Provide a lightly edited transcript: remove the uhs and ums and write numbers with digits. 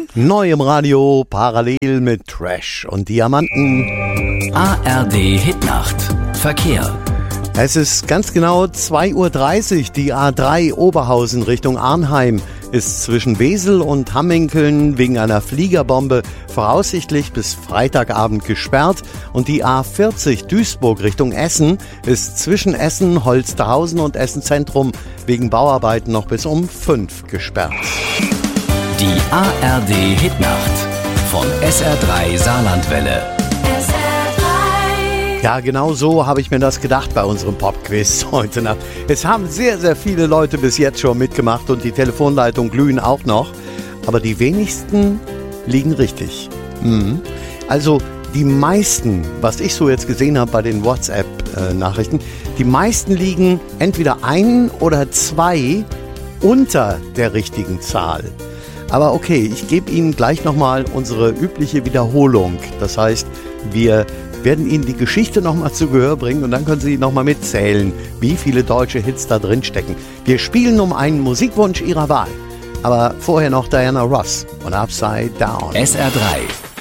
Neu im Radio, parallel mit Trash und Diamanten. ARD Hitnacht. Verkehr. Es ist ganz genau 2:30 Uhr. Die A3 Oberhausen Richtung Arnheim ist zwischen Wesel und Hamminkeln wegen einer Fliegerbombe voraussichtlich bis Freitagabend gesperrt. Und die A40 Duisburg Richtung Essen ist zwischen Essen, Holsterhausen und Essen Zentrum wegen Bauarbeiten noch bis um 5 gesperrt. Die ARD Hitnacht von SR3 Saarlandwelle. Ja, genau so habe ich mir das gedacht bei unserem Popquiz heute Nacht. Es haben sehr, sehr viele Leute bis jetzt schon mitgemacht und die Telefonleitungen glühen auch noch. Aber die wenigsten liegen richtig. Also die meisten, was ich so jetzt gesehen habe bei den WhatsApp-Nachrichten, die meisten liegen entweder 1 oder 2 unter der richtigen Zahl. Aber okay, ich gebe Ihnen gleich nochmal unsere übliche Wiederholung. Das heißt, wir werden Ihnen die Geschichte nochmal zu Gehör bringen und dann können Sie nochmal mitzählen, wie viele deutsche Hits da drin stecken. Wir spielen um einen Musikwunsch Ihrer Wahl. Aber vorher noch Diana Ross und Upside Down. SR3